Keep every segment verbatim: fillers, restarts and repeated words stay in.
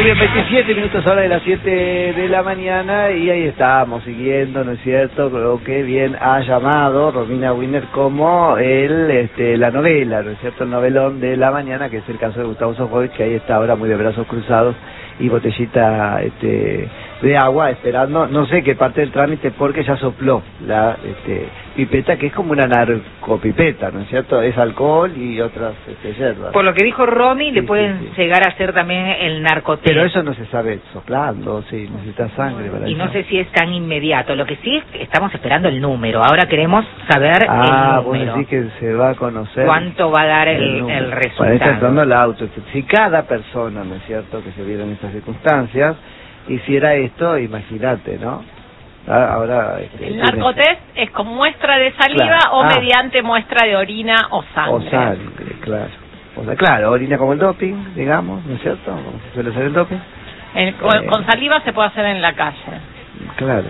bien, veintisiete minutos ahora de las siete de la mañana y ahí estamos siguiendo, ¿no es cierto? Creo que bien ha llamado Romina Wiener como el, este, la novela, ¿no es cierto? El novelón de la mañana, que es el caso de Gustavo Sofovich, que ahí está ahora muy de brazos cruzados y botellita este, de agua esperando, no sé qué parte del trámite, porque ya sopló la este, pipeta, que es como una narcopipeta, ¿no es cierto? Es alcohol y otras este, hierbas. Por lo que dijo Romy, sí, le pueden sí, sí. llegar a hacer también el narcotest. Pero eso no se sabe soplando, sí, necesita sangre para y eso. No sé si es tan inmediato. Lo que sí es que estamos esperando el número. Ahora queremos saber ah, el número. Ah, vos decís que se va a conocer. ¿Cuánto va a dar el, el, el resultado? Para estar entrando el auto. Si cada persona, ¿no es cierto?, que se viera en estas circunstancias, hiciera esto, imagínate, ¿no? Ahora este, el narcotest es con muestra de saliva, claro. o ah. mediante muestra de orina o sangre. O sangre, claro. O sea, claro, orina como el doping, digamos, ¿no es cierto? Como se suele hacer el doping. El, con, eh, con saliva se puede hacer en la calle. Claro.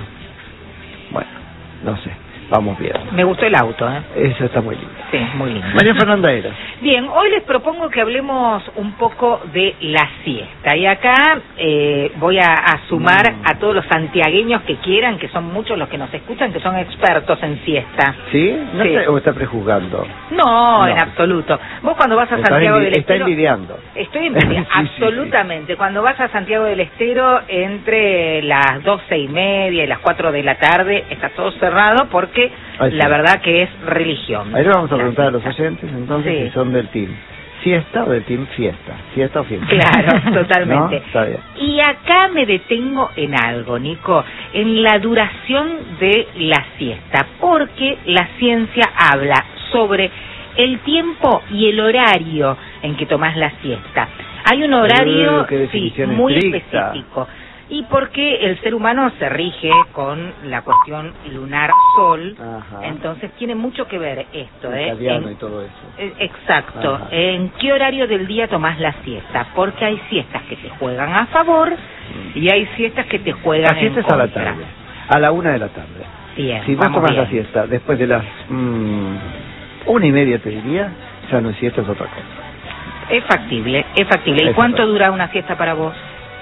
Bueno, no sé. Vamos bien. Me gustó el auto, ¿eh? Eso está muy lindo. Sí, muy lindo. María Fernanda Eras. Bien, hoy les propongo que hablemos un poco de la siesta. Y acá eh, voy a, a sumar mm. a todos los santiagueños que quieran, que son muchos los que nos escuchan, que son expertos en siesta. ¿Sí? ¿No sí. Está, ¿O está prejuzgando? No, no, en absoluto. Vos cuando vas a está Santiago del Estero... Está envidiando. Estoy envidiando, sí, absolutamente. Sí, sí. Cuando vas a Santiago del Estero, entre las doce y media y las cuatro de la tarde, está todo cerrado porque Ay, la sí. verdad que es religión. Ahí le vamos a preguntar a los oyentes, entonces, sí. si son del team siesta o del team fiesta. Siesta o fiesta. Claro, totalmente. ¿No? Está bien. Y acá me detengo en algo, Nico, en la duración de la siesta, porque la ciencia habla sobre el tiempo y el horario en que tomás la siesta. Hay un horario uh, sí, muy estricta. específico. Y porque el ser humano se rige con la cuestión lunar-sol, Ajá. entonces tiene mucho que ver esto, ¿eh? En, y todo eso. Eh, exacto. Ajá. ¿En qué horario del día tomás la siesta? Porque hay siestas que te juegan a favor y hay siestas que te juegan la siesta en es a contra. la tarde, a la una de la tarde. Bien, si vos tomás bien. la siesta después de las mmm, una y media, te diría, ya no es siesta, es otra cosa. Es factible, es factible. ¿Y es cuánto factible. dura una siesta para vos?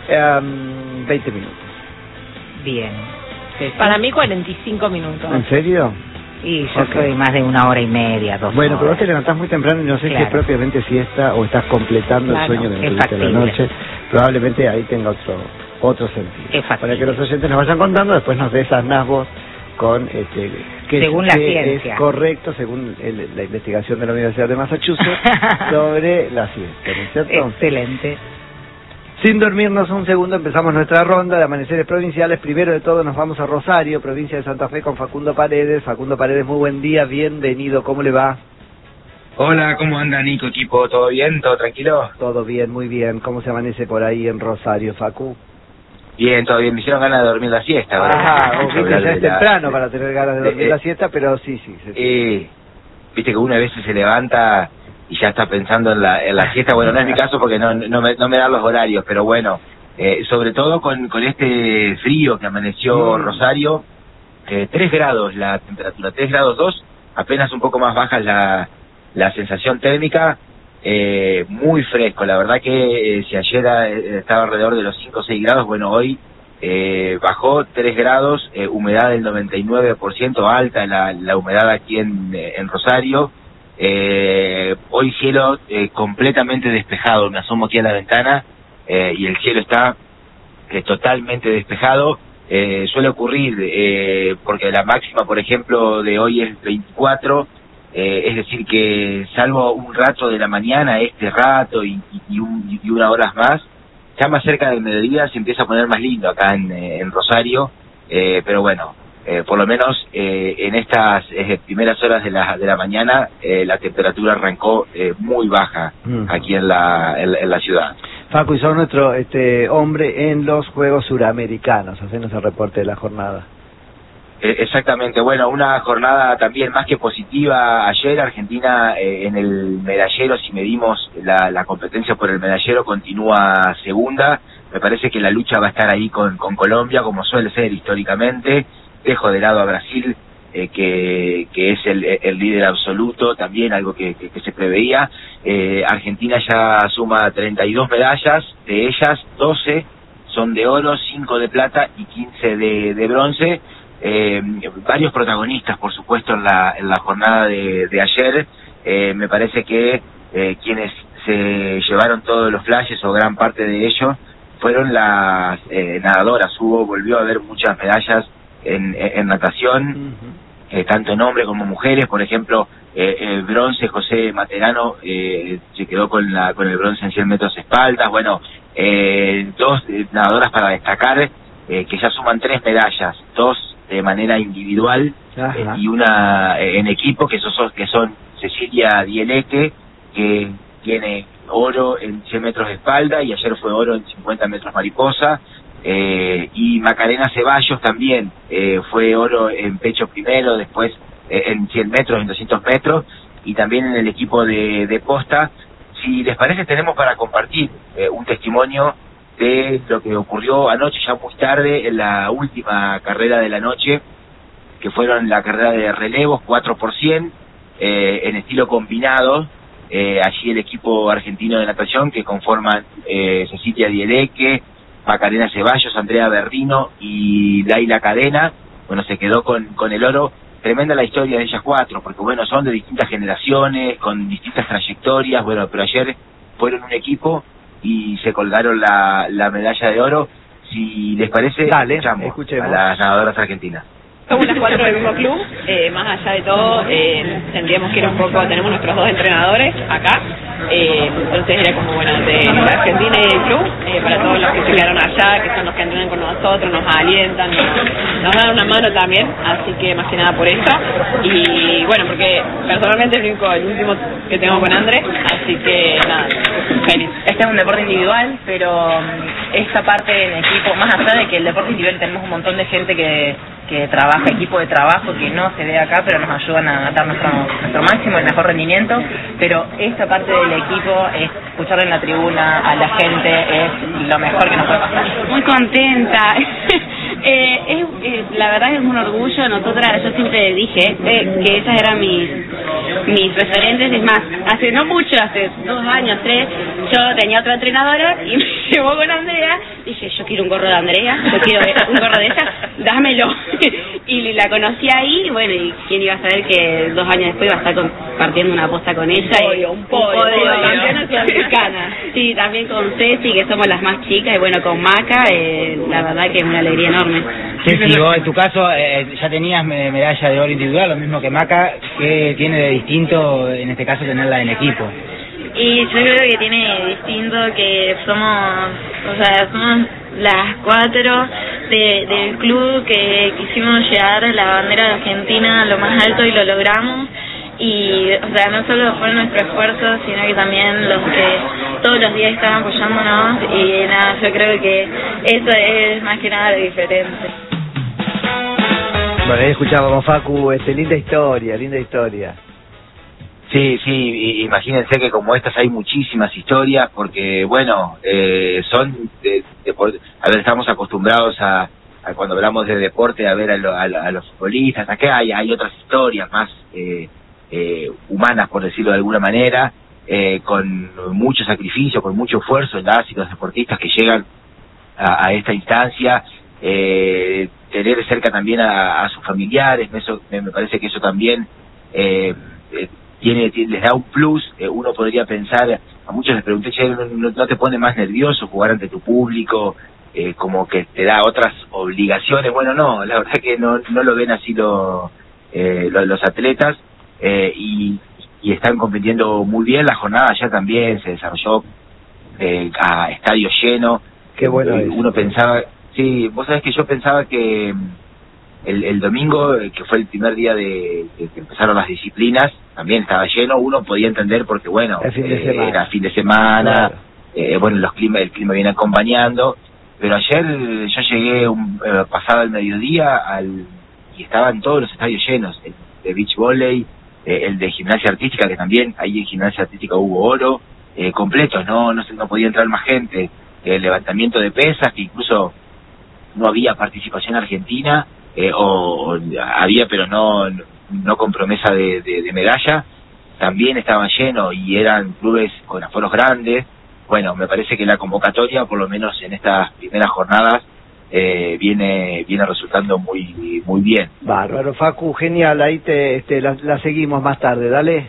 Um, veinte minutos. Bien. Para mí cuarenta y cinco minutos. ¿En serio? Y yo okay. soy más de una hora y media, dos Bueno, horas. pero vos te levantás muy temprano y no sé claro. si es propiamente siesta o estás completando claro, el sueño de la noche. Probablemente ahí tenga otro otro sentido. Para que los oyentes nos vayan contando, después nos desasnás vos con este que según es, la que ciencia. Es correcto, según el, la investigación de la Universidad de Massachusetts sobre la siesta, ¿no es cierto? Excelente. Sin dormirnos un segundo, empezamos nuestra ronda de amaneceres provinciales. Primero de todo nos vamos a Rosario, provincia de Santa Fe, con Facundo Paredes. Facundo Paredes, muy buen día, bienvenido, ¿cómo le va? Hola, ¿cómo anda, Nico, equipo? ¿Todo bien? ¿Todo tranquilo? Todo bien, muy bien. ¿Cómo se amanece por ahí en Rosario, Facu? Bien, todo bien. Me hicieron ganas de dormir la siesta. Ajá, o viste, ya es temprano para tener ganas de dormir eh, la siesta, pero sí, sí. sí. Eh, viste que una vez se levanta y ya está pensando en la, en la siesta. Bueno, no es mi caso porque no, no, me, no me dan los horarios, pero bueno, eh, sobre todo con, con este frío que amaneció mm. Rosario, eh, tres grados la temperatura, tres grados dos, apenas un poco más baja la, la sensación térmica, eh, muy fresco. La verdad que eh, si ayer eh, estaba alrededor de los cinco o seis grados, bueno, hoy eh, bajó tres grados, eh, humedad del noventa y nueve por ciento, alta la, la humedad aquí en, en Rosario. Eh, hoy cielo eh, completamente despejado, me asomo aquí a la ventana eh, y el cielo está eh, totalmente despejado. Eh, suele ocurrir eh, porque la máxima, por ejemplo, de hoy es veinticuatro, eh, es decir que salvo un rato de la mañana, este rato y, y, un, y una horas más, ya más cerca del mediodía se empieza a poner más lindo acá en, en Rosario, eh, pero bueno, Eh, por lo menos eh, en estas eh, primeras horas de la de la mañana eh, la temperatura arrancó eh, muy baja mm. aquí en la en, en la ciudad. Facu, y sos nuestro este hombre en los Juegos Suramericanos, hacenos el reporte de la jornada. Eh, exactamente, bueno, una jornada también más que positiva. Ayer Argentina eh, en el medallero, si medimos la, la competencia por el medallero, continúa segunda. Me parece que la lucha va a estar ahí con, con Colombia, como suele ser históricamente. Dejo de lado a Brasil, eh, que, que es el, el líder absoluto, también algo que, que, que se preveía. Eh, Argentina ya suma treinta y dos medallas, de ellas doce son de oro, cinco de plata y quince de, de bronce. Eh, varios protagonistas, por supuesto, en la, en la jornada de, de ayer. Eh, me parece que eh, quienes se llevaron todos los flashes o gran parte de ellos fueron las eh, nadadoras. Hubo, volvió a haber muchas medallas en, en natación, uh-huh. eh, tanto en hombres como mujeres. Por ejemplo, eh, el bronce, José Materano eh, se quedó con la con el bronce en cien metros espaldas. Bueno, eh, dos eh, nadadoras para destacar, eh, que ya suman tres medallas, dos de manera individual eh, y una eh, en equipo, que son, que son Cecilia Dieleque, que tiene oro en cien metros de espalda y ayer fue oro en cincuenta metros mariposa, eh, y Macarena Ceballos también eh, fue oro en pecho primero, después eh, en cien metros, en doscientos metros, y también en el equipo de, de posta. Si les parece, tenemos para compartir eh, un testimonio de lo que ocurrió anoche, ya muy tarde, en la última carrera de la noche, que fueron la carrera de relevos, cuatro por cien, eh, en estilo combinado. Eh, allí el equipo argentino de natación, que conforman eh, Cecilia Dieleque, Macarena Ceballos, Andrea Berrino y Laila Cadena, bueno, se quedó con, con el oro. Tremenda la historia de ellas cuatro, porque bueno, son de distintas generaciones, con distintas trayectorias, bueno, pero ayer fueron un equipo y se colgaron la, la medalla de oro. Si les parece, dale, escuchamos escuchemos a las nadadoras argentinas. Somos las cuatro del mismo club, eh, más allá de todo, eh, tendríamos que ir un poco, tenemos nuestros dos entrenadores acá, eh, entonces era como, bueno, de la Argentina y del club, eh, para todos los que se quedaron allá, que son los que entrenan con nosotros, nos alientan, nos, nos dan una mano también, así que más que nada por eso, y bueno, porque personalmente es el único, el último que tengo con Andrés, así que nada, feliz. Este es un deporte individual, pero esta parte en equipo, más allá de que el deporte individual tenemos un montón de gente que que trabaja, equipo de trabajo que no se ve acá, pero nos ayudan a dar nuestro, nuestro máximo, el mejor rendimiento, pero esta parte del equipo, es escuchar en la tribuna a la gente, es lo mejor que nos puede pasar. Muy contenta. eh, es, eh, la verdad es un orgullo. Nosotras, yo siempre dije eh, que esas eran mis mis referentes. Es más, hace no mucho, hace dos años, tres, yo tenía otra entrenadora y me llevó con Andrea. Dije, yo quiero un gorro de Andrea, yo quiero un gorro de ella, dámelo. Y la conocí ahí, y bueno, y quién iba a saber que dos años después iba a estar compartiendo una posta con ella. Un podio, y, un podio, un podio, campeona sudamericana. Sí, también con Ceci, que somos las más chicas, y bueno, con Maca, eh, la verdad que es una alegría enorme. Ceci, vos en tu caso eh, ya tenías medalla de oro individual, lo mismo que Maca. ¿Qué tiene de distinto en este caso tenerla en equipo? Y yo creo que tiene distinto que somos, o sea, somos las cuatro de, del club que quisimos llevar la bandera de Argentina a lo más alto y lo logramos. Y, o sea, no solo fue nuestro esfuerzo, sino que también los que todos los días estaban apoyándonos. Y nada, yo creo que eso es más que nada lo diferente. Bueno, ahí escuchábamos, Facu, este, linda historia, linda historia. Sí, sí, imagínense que como estas hay muchísimas historias, porque bueno, eh, son, de, de, a ver, estamos acostumbrados a, a cuando hablamos de deporte a ver a, lo, a, a los futbolistas. Acá hay, hay otras historias más eh, eh, humanas, por decirlo de alguna manera, eh, con mucho sacrificio, con mucho esfuerzo, las y los deportistas que llegan a, a esta instancia, eh, tener cerca también a, a sus familiares. Eso, me parece que eso también eh, eh, Tiene, tiene, les da un plus. Eh, uno podría pensar, a muchos les pregunté, che, ¿no, no te pone más nervioso jugar ante tu público? Eh, como que te da otras obligaciones. Bueno, no, la verdad que no, no lo ven así lo, eh, lo, los atletas, eh, y, y están compitiendo muy bien. La jornada ya también se desarrolló eh, a estadio lleno. Qué bueno eh, es. Uno pensaba, sí, vos sabés que yo pensaba que El, el domingo, que fue el primer día de, de que empezaron las disciplinas, también estaba lleno. Uno podía entender porque, bueno, fin de eh, era fin de semana, claro. eh, bueno, los clima, el clima viene acompañando. Pero ayer yo llegué un, eh, pasado el mediodía al, y estaban todos los estadios llenos, el de beach volley, eh, el de gimnasia artística, que también ahí en gimnasia artística hubo oro, eh, completos, no, no, no podía entrar más gente. El levantamiento de pesas, que incluso no había participación argentina. eh, o, o había pero no no con promesa de, de, de medalla, también estaban llenos y eran clubes con aforos grandes. Bueno, me parece que la convocatoria, por lo menos en estas primeras jornadas, eh, viene viene resultando muy muy bien. Bárbaro, Facu, genial, ahí te este, la, la seguimos más tarde, dale.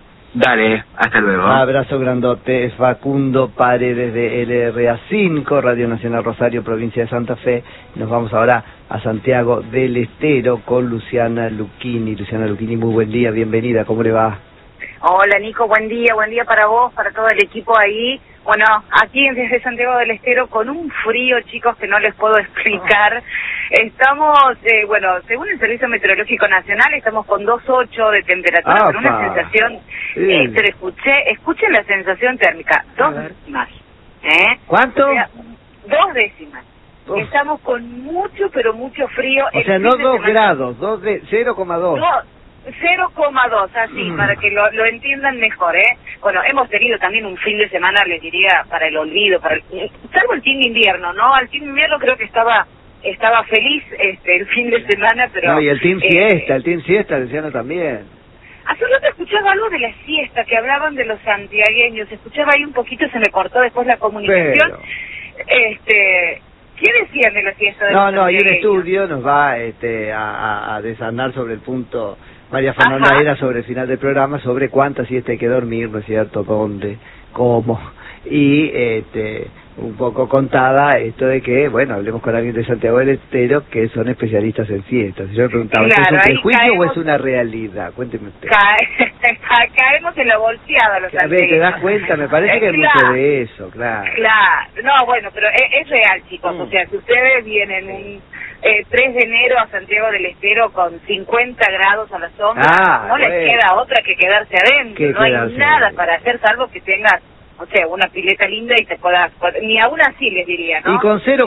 Dale, hasta luego. Abrazo grandote, es Facundo Paredes de L R A cinco, Radio Nacional Rosario, provincia de Santa Fe. Nos vamos ahora a Santiago del Estero con Luciana Lucchini. Luciana Lucchini, muy buen día, bienvenida, ¿cómo le va? Hola Nico, buen día, buen día para vos, para todo el equipo ahí. Bueno, aquí desde Santiago del Estero con un frío, chicos, que no les puedo explicar. Estamos, eh, bueno, según el Servicio Meteorológico Nacional, estamos con dos punto ocho de temperatura, ¡Apa! con una sensación, Sí. eh, pero escuché, escuchen la sensación térmica, dos décimas. ¿Eh? ¿Cuánto? O sea, dos décimas. Uf. Estamos con mucho, pero mucho frío. O El sea, fin no de dos semana- grados, dos de cero coma dos. No, cero coma dos, así, Mm. para que lo, lo entiendan mejor, ¿eh? Bueno, hemos tenido también un fin de semana, les diría, para el olvido, para el, salvo el team de invierno, ¿no? Al team de invierno creo que estaba estaba feliz este el fin de semana, pero... No, y el Team eh, Siesta, el Team Siesta, Luciano también. Hace un rato escuchaba algo de la siesta, que hablaban de los santiagueños, escuchaba ahí un poquito, se me cortó después la comunicación. Pero... Este... ¿Qué decían de la siesta de No, los no, hay un santiagueños? estudio, nos va este, a, a, a desanar sobre el punto, María Fernanda Ajá. era sobre el final del programa, sobre cuántas siesta hay que dormir, ¿no es cierto?, dónde, cómo, y este, un poco contada esto de que, bueno, hablemos con alguien de Santiago del Estero que son especialistas en siestas. Yo le preguntaba, ¿esto Claro, es un ahí prejuicio caemos- o es una realidad? Cuénteme usted. Cae- caemos en la bolseada los A ver, ¿te das santiagueños. cuenta? Me parece que hay Claro. mucho de eso, claro. Claro, no, bueno, pero es, es real, chicos. Mm. O sea, si ustedes vienen un eh, tres de enero a Santiago del Estero con cincuenta grados a la sombra, Ah, no les bueno. queda otra que quedarse adentro. Que No hay quedarse nada adentro. para hacer salvo que tengas, o sea, una pileta linda y te puedas, ni aún así les diría, ¿no? Y con cero